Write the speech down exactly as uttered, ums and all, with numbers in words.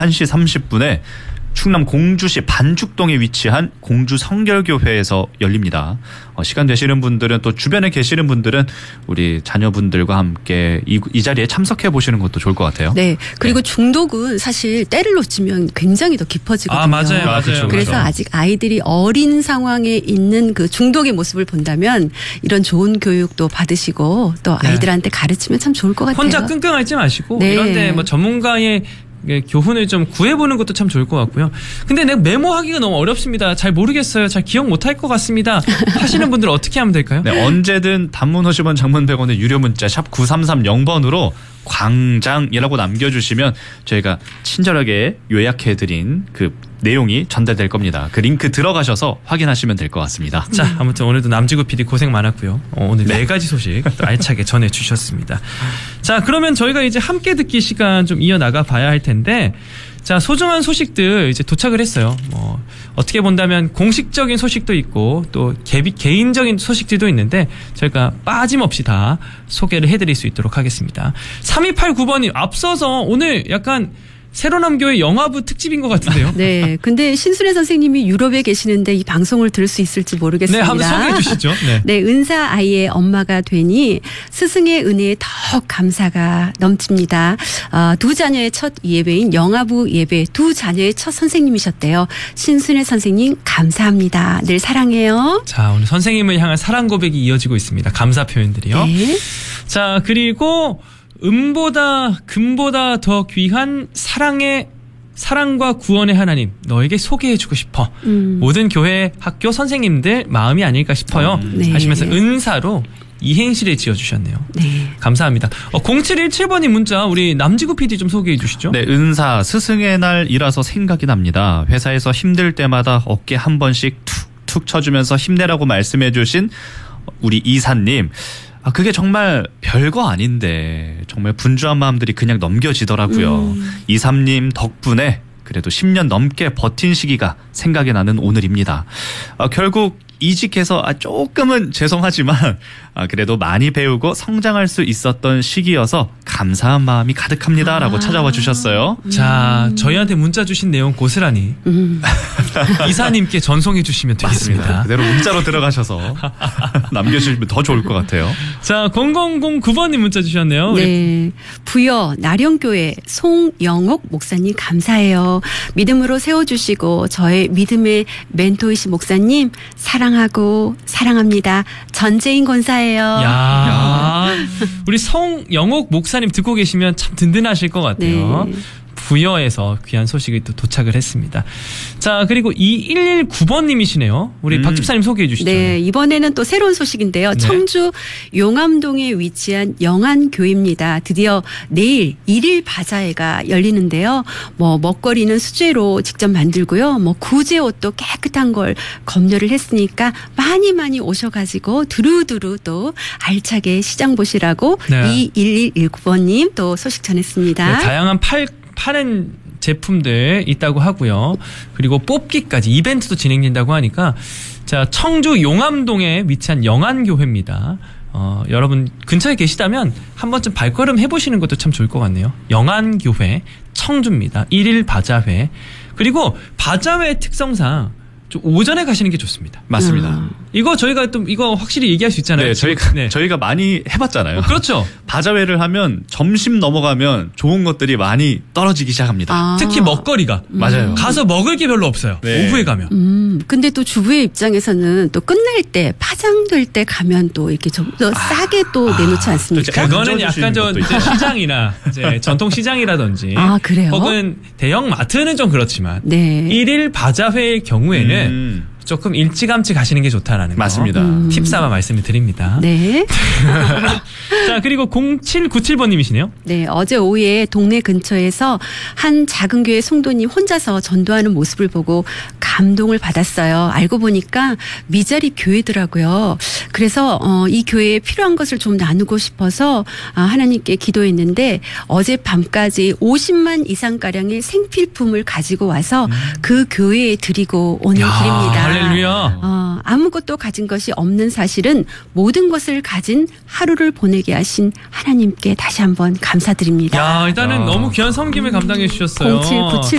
한 시 삼십 분에 충남 공주시 반죽동에 위치한 공주 성결교회에서 열립니다. 어, 시간 되시는 분들은 또 주변에 계시는 분들은 우리 자녀분들과 함께 이, 이 자리에 참석해 보시는 것도 좋을 것 같아요. 네. 그리고 네. 중독은 사실 때를 놓치면 굉장히 더 깊어지거든요. 아, 맞아요. 맞아요. 그래서 맞아요. 아직 아이들이 어린 상황에 있는 그 중독의 모습을 본다면 이런 좋은 교육도 받으시고 또 아이들한테 가르치면 참 좋을 것 같아요. 혼자 끙끙 앓지 마시고 네. 이런데 뭐 전문가의 교훈을 좀 구해보는 것도 참 좋을 것 같고요. 근데 내가 메모하기가 너무 어렵습니다. 잘 모르겠어요. 잘 기억 못할 것 같습니다. 하시는 분들은 어떻게 하면 될까요? 네, 언제든 단문 오십 원 장문 백 원의 유료 문자 샵 구삼삼영 번으로 광장이라고 남겨주시면 저희가 친절하게 요약해드린 그 내용이 전달될 겁니다. 그 링크 들어가셔서 확인하시면 될 것 같습니다. 자, 아무튼 오늘도 남지구 피디 고생 많았고요. 어, 오늘 네. 네 가지 소식 또 알차게 전해주셨습니다. 자, 그러면 저희가 이제 함께 듣기 시간 좀 이어나가 봐야 할 텐데, 자, 소중한 소식들 이제 도착을 했어요. 뭐 어떻게 본다면 공식적인 소식도 있고 또 개, 개인적인 소식들도 있는데 저희가 빠짐없이 다 소개를 해드릴 수 있도록 하겠습니다. 삼이팔구 번님 앞서서 오늘 약간 새로남교회 영화부 특집인 것 같은데요. 네. 근데 신순애 선생님이 유럽에 계시는데 이 방송을 들을 수 있을지 모르겠습니다. 네, 한번 소개해 주시죠. 네. 네, 은사 아이의 엄마가 되니 스승의 은혜에 더욱 감사가 넘칩니다. 어, 두 자녀의 첫 예배인 영화부 예배, 두 자녀의 첫 선생님이셨대요. 신순애 선생님 감사합니다. 늘 사랑해요. 자, 오늘 선생님을 향한 사랑 고백이 이어지고 있습니다. 감사 표현들이요. 네. 자, 그리고 음보다 금보다 더 귀한 사랑의 사랑과 구원의 하나님 너에게 소개해주고 싶어. 음. 모든 교회 학교 선생님들 마음이 아닐까 싶어요. 음. 네. 하시면서 은사로 이행시를 지어주셨네요. 네. 감사합니다. 어, 공칠일칠 번님 문자 우리 남지구 피디 좀 소개해 주시죠. 네, 은사 스승의 날이라서 생각이 납니다. 회사에서 힘들 때마다 어깨 한 번씩 툭툭 쳐주면서 힘내라고 말씀해 주신 우리 이사님. 아, 그게 정말 별거 아닌데 정말 분주한 마음들이 그냥 넘겨지더라고요. 음. 이삼님 덕분에 그래도 십 년 넘게 버틴 시기가 생각이 나는 오늘입니다. 아, 결국 이직해서 아, 조금은 죄송하지만 아, 그래도 많이 배우고 성장할 수 있었던 시기여서 감사한 마음이 가득합니다. 라고 아. 찾아와 주셨어요. 음. 자, 저희한테 문자 주신 내용 고스란히 음. 이사님께 전송해 주시면 되겠습니다. 맞습니다. 그대로 문자로 들어가셔서 남겨주시면 더 좋을 것 같아요. 자, 공공공구 번님 문자 주셨네요. 네. 부여 나령교회 송영옥 목사님 감사해요. 믿음으로 세워주시고 저의 믿음의 멘토이신 목사님 사랑하고 사랑합니다. 전재인 권사예요. 야, 야. 우리 성영옥 목사님 듣고 계시면 참 든든하실 것 같아요. 네. 부여에서 귀한 소식이 또 도착을 했습니다. 자, 그리고 이일일구 번님이시네요. 우리 음. 박 집사님 소개해 주시죠. 네, 이번에는 또 새로운 소식인데요. 네. 청주 용암동에 위치한 영안교회입니다. 드디어 내일 일일 바자회가 열리는데요. 뭐 먹거리는 수제로 직접 만들고요. 뭐 구제 옷도 깨끗한 걸 검열을 했으니까 많이 많이 오셔가지고 두루두루 또 알차게 시장 보시라고 네. 이일일구 번님 또 소식 전했습니다. 네, 다양한 팔 파는 제품들 있다고 하고요. 그리고 뽑기까지 이벤트도 진행된다고 하니까 자, 청주 용암동에 위치한 영안교회입니다. 어, 여러분 근처에 계시다면 한 번쯤 발걸음 해보시는 것도 참 좋을 것 같네요. 영안교회 청주입니다. 일일 바자회. 그리고 바자회 특성상 좀 오전에 가시는 게 좋습니다. 맞습니다. 음. 이거 저희가 또 이거 확실히 얘기할 수 있잖아요. 네, 저희가 네. 저희가 많이 해봤잖아요. 어, 그렇죠. 바자회를 하면 점심 넘어가면 좋은 것들이 많이 떨어지기 시작합니다. 아. 특히 먹거리가 음. 맞아요. 가서 먹을 게 별로 없어요. 네. 오후에 가면. 음, 근데 또 주부의 입장에서는 또 끝날 때 파장될 때 가면 또 이렇게 좀 더 아. 싸게 또 내놓지 않습니까? 그거는 약간 저 이제 시장이나 이제 전통 시장이라든지. 아, 그래요? 혹은 대형 마트는 좀 그렇지만 네. 일일 바자회의 경우에는. 음. 조금 일찌감치 가시는 게 좋다라는 맞습니다. 거. 음. 팁 삼아 말씀을 드립니다. 네. 자, 그리고 공칠구칠 번님이시네요. 네, 어제 오후에 동네 근처에서 한 작은 교회 성도님 혼자서 전도하는 모습을 보고 감동을 받았어요. 알고 보니까 미자리 교회더라고요. 그래서 어, 이 교회에 필요한 것을 좀 나누고 싶어서 아, 하나님께 기도했는데 어제 밤까지 오십만 이상가량의 생필품을 가지고 와서 음. 그 교회에 드리고 오는 야, 길입니다. 할렐루야. 어, 아무것도 가진 것이 없는 사실은 모든 것을 가진 하루를 보내게 하신 하나님께 다시 한번 감사드립니다. 야, 일단은 야. 너무 귀한 섬김을 감당해 주셨어요. 공칠구칠